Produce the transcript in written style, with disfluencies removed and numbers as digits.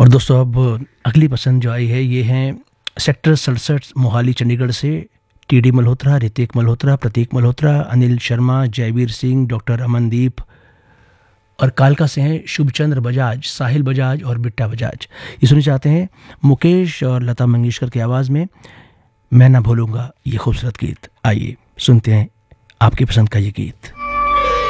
और दोस्तों अब अगली पसंद जो आई है ये है सेक्टर 67 मोहाली चंडीगढ़ से टीडी मल्होत्रा, ऋतिक मल्होत्रा, प्रतीक मल्होत्रा, अनिल शर्मा, जयवीर सिंह, डॉक्टर अमनदीप और कालका से हैं शुभचंद्र बजाज, साहिल बजाज और बिट्टा बजाज। ये सुनना चाहते हैं मुकेश और लता मंगेशकर की आवाज़ में मैं ना भूलूंगा ये खूबसूरत गीत। आइए सुनते हैं आपकी पसंद का ये गीत।